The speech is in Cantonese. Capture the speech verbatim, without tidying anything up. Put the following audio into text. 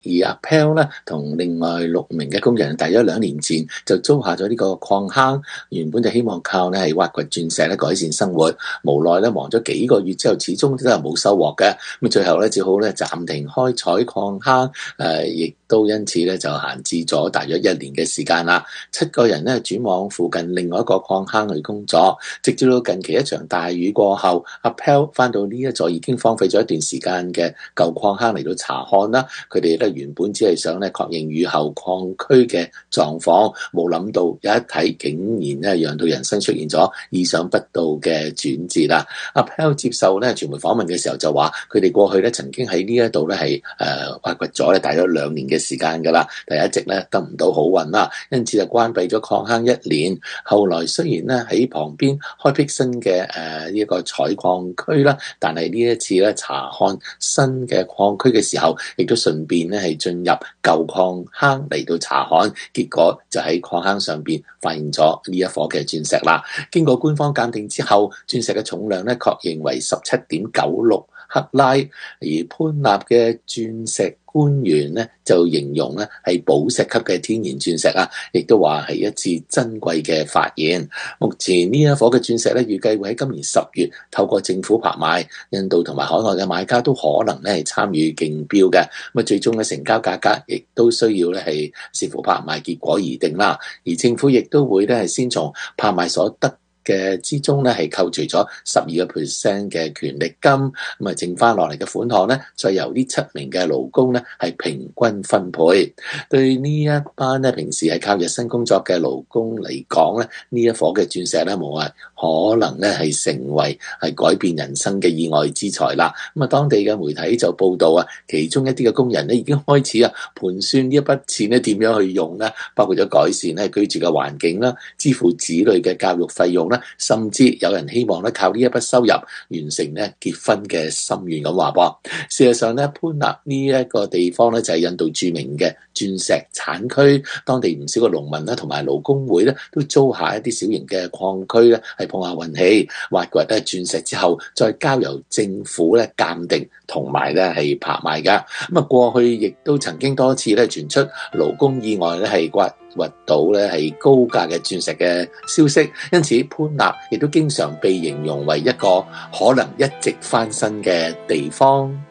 而阿 Pell 咧同另外六名嘅工人，大約兩年前就租下咗呢個礦坑，原本就希望靠咧係挖掘鑽石咧改善生活，無奈咧忙咗幾個月之後，始終都係冇收穫嘅，咁最後咧只好咧暫停開採礦坑，誒亦都因此咧就閒置咗大約一年嘅時間啦。七個人咧轉往附近另外一個礦坑去工作，直至到近期一場大雨過後，阿 Pell 翻到呢一座已經荒廢咗一段時間嘅舊礦坑嚟到查看啦。佢哋咧原本只係想咧確認雨後礦區嘅狀況，冇諗到有一睇竟然咧讓到人生出現咗意想不到嘅轉折啦。阿 Pell 接受咧傳媒訪問嘅時候就話，佢哋過去咧曾經喺呢一度咧係誒挖掘咗咧大約兩年嘅時間噶啦，但係一直咧得唔到好運啦，因此就關閉咗礦坑一年。後來雖然咧喺旁邊開闢新嘅誒呢一個採礦區啦，但係呢一次咧查看新嘅礦區嘅時候，亦都順便咧係進入舊礦坑嚟到查看，結果就喺礦坑上邊發現咗呢一顆嘅鑽石啦。經過官方鑑定之後，鑽石嘅重量咧確認為十七點九六克拉，而潘納嘅鑽石官員咧就形容咧係寶石級嘅天然鑽石啊，亦都話係一次珍貴嘅發現。目前呢一顆嘅鑽石咧預計會喺今年十月透過政府拍賣，印度同埋海外嘅買家都可能咧係參與競標嘅。咁啊最終嘅成交價格亦都需要咧係視乎拍賣結果而定啦。而政府亦都會咧係先從拍賣所得嘅之中咧係扣除咗十二個 percent 嘅權力金，咁啊剩翻落嚟嘅款項咧，再由呢七名嘅勞工咧係平均分配。對呢一班咧平時係靠日薪工作嘅勞工嚟講咧，呢一顆嘅鑽石咧冇話可能咧係成為係改變人生嘅意外之財啦。咁啊，當地嘅媒體就報道啊，其中一啲嘅工人咧已經開始啊盤算呢一筆錢咧點樣去用咧，包括咗改善咧居住嘅環境啦，支付子女嘅教育費用，甚至有人希望咧靠呢一筆收入完成咧結婚嘅心願咁話噃。事實上咧，潘納呢一個地方咧就係印度著名嘅鑽石產區，當地唔少嘅農民咧同埋勞工會咧都租下一啲小型嘅礦區咧係碰下運氣，挖掘咧鑽石之後再交由政府咧鑑定同埋咧係拍賣噶。咁啊過去亦都曾經多次咧傳出勞工意外咧係刮掘到咧係高價嘅鑽石嘅消息，因此潘納亦都經常被形容為一個可能一直翻身嘅地方。